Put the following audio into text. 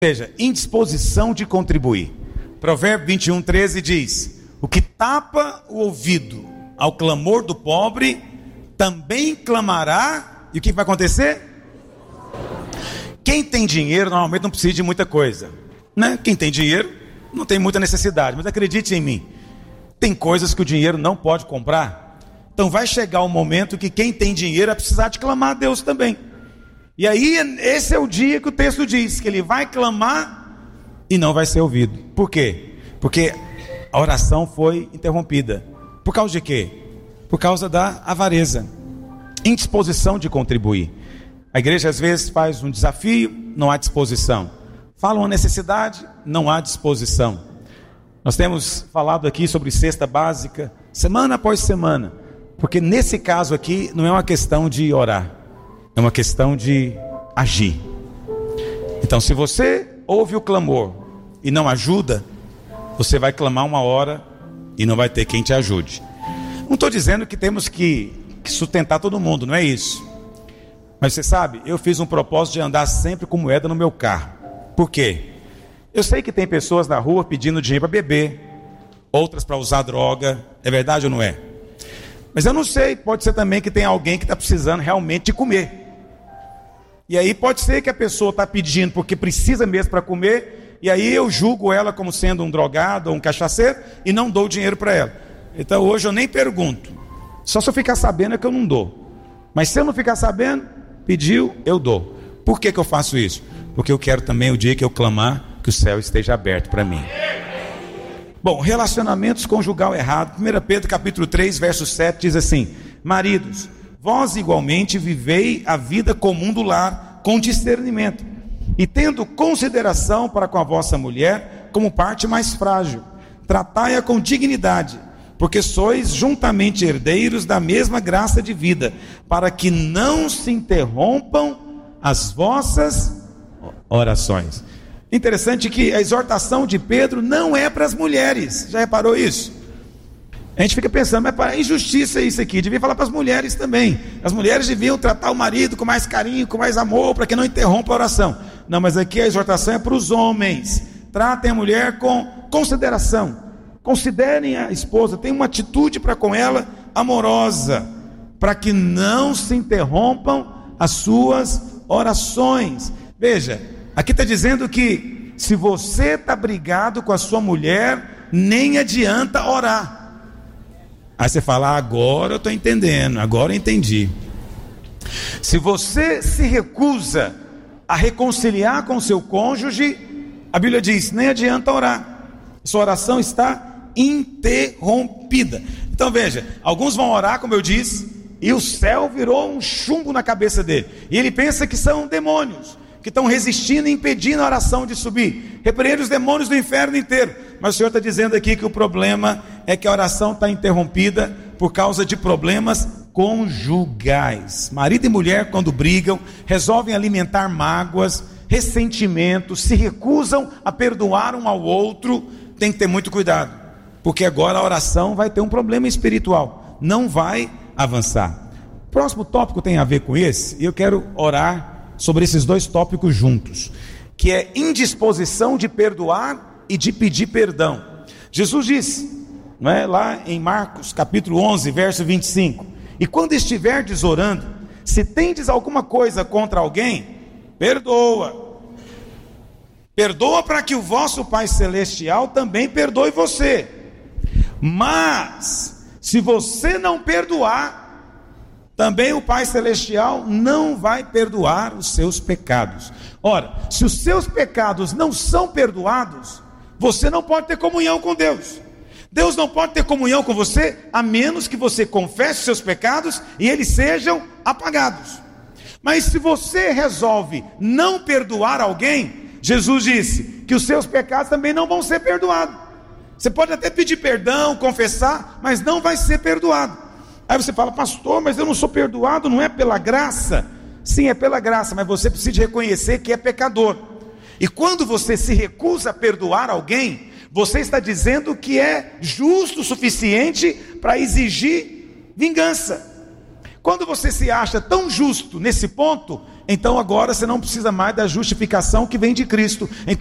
seja, indisposição de contribuir. Provérbio 21:13 diz: o que tapa o ouvido ao clamor do pobre, também clamará. E o que vai acontecer? Quem tem dinheiro normalmente não precisa de muita coisa, né? Quem tem dinheiro não tem muita necessidade. Mas acredite em mim, tem coisas que o dinheiro não pode comprar. Então vai chegar um momento que quem tem dinheiro vai precisar de clamar a Deus também. E aí esse é o dia que o texto diz que ele vai clamar e não vai ser ouvido. Por quê? Porque a oração foi interrompida. Por causa de quê? Por causa da avareza, indisposição de contribuir. A igreja às vezes faz um desafio, não há disposição. Fala uma necessidade, não há disposição. Nós temos falado aqui sobre cesta básica, semana após semana, porque nesse caso aqui não é uma questão de orar, é uma questão de agir. Então, se você ouve o clamor e não ajuda, você vai clamar uma hora e não vai ter quem te ajude. Não estou dizendo que temos que sustentar todo mundo, não é isso. Mas você sabe, eu fiz um propósito de andar sempre com moeda no meu carro. Por quê? Eu sei que tem pessoas na rua pedindo dinheiro para beber, outras para usar droga, é verdade ou não é? Mas eu não sei, pode ser também que tem alguém que está precisando realmente de comer. E aí pode ser que a pessoa está pedindo porque precisa mesmo para comer, e aí eu julgo ela como sendo um drogado ou um cachaceiro e não dou dinheiro para ela. Então hoje eu nem pergunto, só se eu ficar sabendo é que eu não dou. Mas se eu não ficar sabendo, pediu, eu dou. Por que eu faço isso? Porque eu quero também o dia que eu clamar, que o céu esteja aberto para mim. Bom, relacionamentos conjugal errado. 1 Pedro capítulo 3, verso 7 diz assim: maridos, vós igualmente vivei a vida comum do lar com discernimento, e tendo consideração para com a vossa mulher como parte mais frágil, tratai-a com dignidade, porque sois juntamente herdeiros da mesma graça de vida, para que não se interrompam as vossas orações. Interessante que a exortação de Pedro não é para as mulheres. Já reparou isso? A gente fica pensando, mas para injustiça isso aqui, devia falar para as mulheres também. As mulheres deviam tratar o marido com mais carinho, com mais amor, para que não interrompa a oração. Não, mas aqui a exortação é para os homens. Tratem a mulher com consideração. Considerem a esposa, tenham uma atitude para com ela amorosa, para que não se interrompam as suas orações. Veja, aqui está dizendo que se você está brigado com a sua mulher, nem adianta orar. Aí você fala, agora eu estou entendendo, agora eu entendi. Se você se recusa a reconciliar com seu cônjuge, a Bíblia diz, nem adianta orar. Sua oração está interrompida. Então veja, alguns vão orar, como eu disse, e o céu virou um chumbo na cabeça dele. E ele pensa que são demônios, que estão resistindo e impedindo a oração de subir. Repreende os demônios do inferno inteiro. Mas o Senhor está dizendo aqui que o problema é que a oração está interrompida por causa de problemas conjugais. Marido e mulher, quando brigam, resolvem alimentar mágoas, ressentimentos, se recusam a perdoar um ao outro. Tem que ter muito cuidado, porque agora a oração vai ter um problema espiritual, não vai avançar. O próximo tópico tem a ver com esse, e eu quero orar sobre esses dois tópicos juntos, que é indisposição de perdoar e de pedir perdão. Jesus disse, não é, lá em Marcos capítulo 11, verso 25, e quando estiverdes orando, se tendes alguma coisa contra alguém, perdoa para que o vosso Pai Celestial também perdoe você. Mas se você não perdoar, também o Pai Celestial não vai perdoar os seus pecados. Ora, se os seus pecados não são perdoados, você não pode ter comunhão com Deus. Deus não pode ter comunhão com você, a menos que você confesse os seus pecados e eles sejam apagados. Mas se você resolve não perdoar alguém, Jesus disse que os seus pecados também não vão ser perdoados. Você pode até pedir perdão, confessar, mas não vai ser perdoado. Aí você fala, pastor, mas eu não sou perdoado, não é pela graça? Sim, é pela graça, mas você precisa reconhecer que é pecador. E quando você se recusa a perdoar alguém, você está dizendo que é justo o suficiente para exigir vingança. Quando você se acha tão justo nesse ponto, então agora você não precisa mais da justificação que vem de Cristo.